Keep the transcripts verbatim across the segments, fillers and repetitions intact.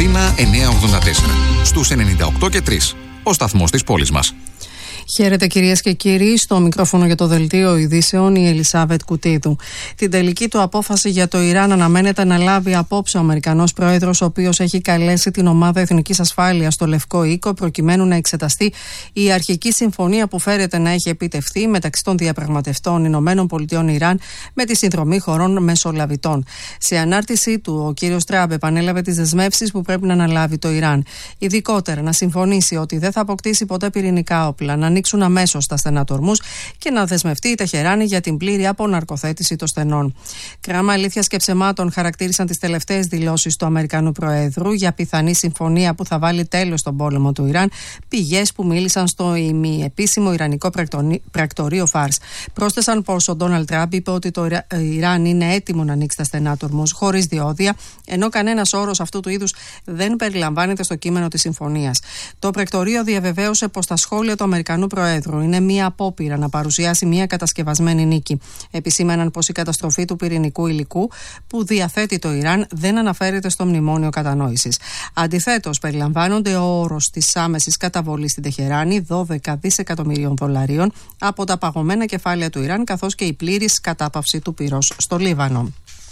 Αθήνα εννιακόσια ογδόντα τέσσερα. Στους ενενήντα οκτώ και τρία. Ο σταθμός της πόλης μας. Χαίρετε κυρίες και κύριοι, στο μικρόφωνο για το δελτίο ειδήσεων η Ελισάβετ Κουτίδου. Την τελική του απόφαση για το Ιράν αναμένεται να λάβει απόψε ο Αμερικανός πρόεδρος, ο οποίος έχει καλέσει την Ομάδα Εθνικής Ασφάλειας στο Λευκό Οίκο προκειμένου να εξεταστεί η αρχική συμφωνία που φέρεται να έχει επιτευχθεί μεταξύ των διαπραγματευτών Ηνωμένων Πολιτειών Ιράν με τη συνδρομή χωρών μεσολαβητών. Σε ανάρτησή του, ο κύριος Τραμπ επανέλαβε τις δεσμεύσεις που πρέπει να αναλάβει το Ιράν. Ειδικότερα να συμφωνήσει ότι δεν θα αποκτήσει ποτέ πυρηνικά όπλα, να ανοίξουν αμέσως τα στενά του Ορμούζ και να δεσμευτεί η Τεχεράνη για την πλήρη αποναρκοθέτηση των στενών. Κράμα αλήθειας και ψεμάτων χαρακτήρισαν τις τελευταίες δηλώσεις του Αμερικανού Προέδρου για πιθανή συμφωνία που θα βάλει τέλος στον πόλεμο του Ιράν, πηγές που μίλησαν στο ημιεπίσημο Ιρανικό πρακτορείο Φάρς. Πρόσθεσαν πως ο Ντόναλντ Τραμπ είπε ότι το Ιράν είναι έτοιμο να ανοίξει τα στενά του Ορμούζ χωρίς διόδια, ενώ κανένας όρος αυτού του είδους δεν περιλαμβάνεται στο κείμενο της συμφωνίας. Το πρακτορείο διαβεβαίωσε πως τα σχόλια του Αμερικανού Προέδρου είναι μία απόπειρα να παρουσιάσει μία κατασκευασμένη νίκη. Επισήμαναν πως η καταστροφή του πυρηνικού υλικού που διαθέτει το Ιράν δεν αναφέρεται στο μνημόνιο κατανόησης. Αντιθέτως, περιλαμβάνονται ο όρος της άμεσης καταβολής στην Τεχεράνη δώδεκα δισεκατομμυρίων δολαρίων από τα παγωμένα κεφάλαια του Ιράν, καθώς και η πλήρης κατάπαυση του πυρός στο Λίβανο.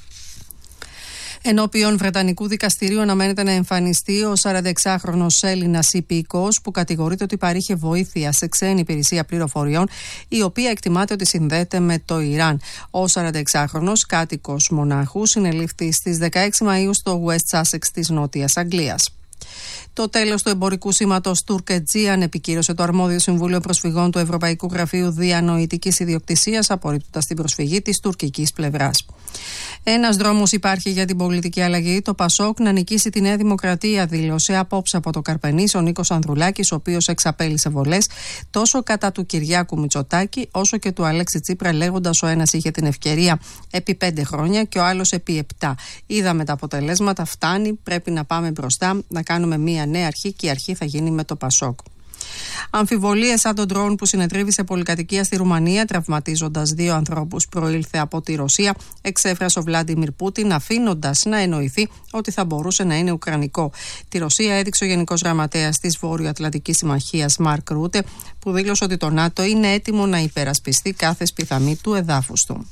Ενώπιον Βρετανικού δικαστηρίου αναμένεται να εμφανιστεί ο σαρανταεξάχρονος Έλληνας υπηκόος που κατηγορείται ότι παρήχε βοήθεια σε ξένη υπηρεσία πληροφοριών, η οποία εκτιμάται ότι συνδέεται με το Ιράν. Ο σαρανταεξάχρονος κάτοικος μονάχου συνελήφθη στις δεκαέξι Μαΐου στο West Sussex της Νότιας Αγγλίας. Το τέλος του εμπορικού σήματος Τουρκετζίαν επικύρωσε το αρμόδιο Συμβούλιο Προσφυγών του Ευρωπαϊκού Γραφείου Διανοητικής Ιδιοκτησίας, απορρίπτοντας την προσφυγή της τουρκικής πλευράς. Ένας δρόμος υπάρχει για την πολιτική αλλαγή. Το Πασόκ να νικήσει τη Νέα Δημοκρατία, δήλωσε απόψε από το Καρπενήσι ο Νίκος Ανδρουλάκης, ο οποίος εξαπέλυσε βολές τόσο κατά του Κυριάκου Μητσοτάκη όσο και του Αλέξη Τσίπρα, λέγοντας ο ένας είχε την ευκαιρία επί πέντε χρόνια και ο άλλος επί επτά. Είδαμε τα αποτελέσματα, φτάνει, πρέπει να πάμε μπροστά, να κάνουμε μια νέα αρχή και η αρχή θα γίνει με το Πασόκ. Αμφιβολίες σαν τον ντρόουν που συνετρίβησε πολυκατοικία στη Ρουμανία, τραυματίζοντας δύο ανθρώπους, προήλθε από τη Ρωσία, εξέφρασε ο Βλάντιμιρ Πούτιν, αφήνοντας να εννοηθεί ότι θα μπορούσε να είναι ουκρανικό. Τη Ρωσία έδειξε ο Γενικός Γραμματέας της Βόρειο-Ατλαντικής Συμμαχίας, Μαρκ Ρούτε, που δήλωσε ότι το ΝΑΤΟ είναι έτοιμο να υπερασπιστεί κάθε σπιθαμή του εδάφους του.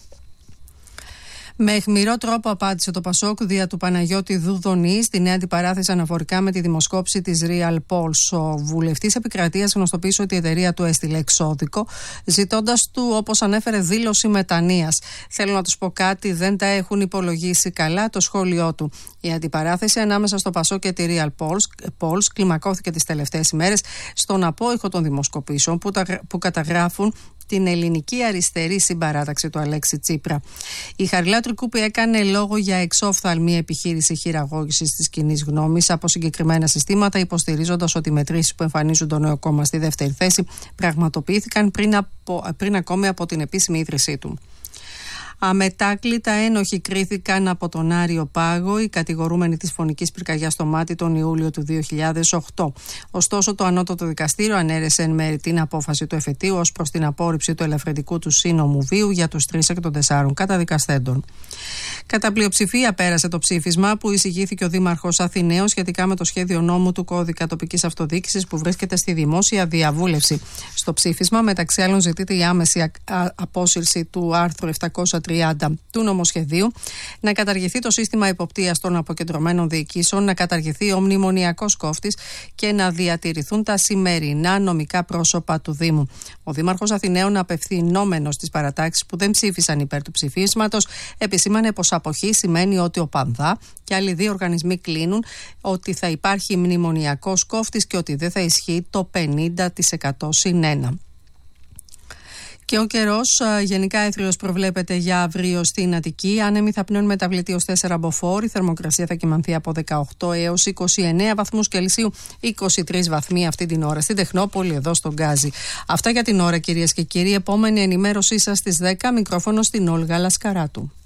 Με αιχμηρό τρόπο απάντησε το Πασόκ δια του Παναγιώτη Δουδονή στη νέα αντιπαράθεση αναφορικά με τη δημοσκόπηση της Real Polls. Ο βουλευτής επικρατείας γνωστοποίησε ότι η εταιρεία του έστειλε εξώδικο, ζητώντας του, όπως ανέφερε, δήλωση μετανοίας. Θέλω να τους πω κάτι, δεν τα έχουν υπολογίσει καλά, το σχόλιο του. Η αντιπαράθεση ανάμεσα στο Πασόκ και τη Real Polls, Polls κλιμακώθηκε τις τελευταίες ημέρες στον απόϊχο των δημοσκοπήσεων που, τα, που καταγράφουν την ελληνική αριστερή συμπαράταξη του Αλέξη Τσίπρα. Η Χαριλάου Τρικούπη έκανε λόγο για εξόφθαλμη επιχείρηση χειραγώγησης της κοινής γνώμης από συγκεκριμένα συστήματα, υποστηρίζοντας ότι οι μετρήσεις που εμφανίζουν το νέο κόμμα στη δεύτερη θέση πραγματοποιήθηκαν πριν, από, πριν ακόμη από την επίσημη ίδρυσή του. Αμετάκλητα ένοχοι κρίθηκαν από τον Άριο Πάγο οι κατηγορούμενοι της φωνικής πυρκαγιάς στο Μάτι τον Ιούλιο του δύο χιλιάδες οκτώ. Ωστόσο, το Ανώτατο Δικαστήριο ανέρεσε εν μέρει την απόφαση του εφετείου ως προς την απόρριψη του ελαφρυντικού του σύνομου βίου για τους τρεις εκ των τεσσάρων καταδικαστέντων. Κατά πλειοψηφία πέρασε το ψήφισμα που εισηγήθηκε ο Δήμαρχος Αθηναίος σχετικά με το σχέδιο νόμου του Κώδικα Τοπικής Αυτοδιοίκησης που βρίσκεται στη δημόσια διαβούλευση. Στο ψήφισμα, μεταξύ άλλων, ζητείται η άμεση απόσυρση του άρθρου επτακόσια τριάντα του νομοσχεδίου, να καταργηθεί το σύστημα υποπτείας των αποκεντρωμένων διοικήσεων, να καταργηθεί ο μνημονιακός κόφτης και να διατηρηθούν τα σημερινά νομικά πρόσωπα του Δήμου. Ο Δήμαρχος Αθηναίων, απευθυνόμενος στις παρατάξεις που δεν ψήφισαν υπέρ του ψηφίσματος, επισήμανε πως αποχή σημαίνει ότι ο Πανδά και άλλοι δύο οργανισμοί κλείνουν, ότι θα υπάρχει μνημονιακός κόφτης και ότι δεν θα ισχύει το πενήντα τοις εκατό συν ένα. Και ο καιρός, γενικά έθριος προβλέπεται για αύριο στην Αττική. Άνεμοι θα πνέουν μεταβλητή ως τέσσερα μποφόρ. Η θερμοκρασία θα κυμανθεί από δεκαοκτώ έως είκοσι εννέα βαθμούς Κελσίου, είκοσι τρεις βαθμοί αυτή την ώρα στην Τεχνόπολη, εδώ στον Γκάζι. Αυτά για την ώρα, κυρίες και κύριοι. Επόμενη ενημέρωσή σας στις δέκα. Μικρόφωνο στην Όλγα Λασκαράτου.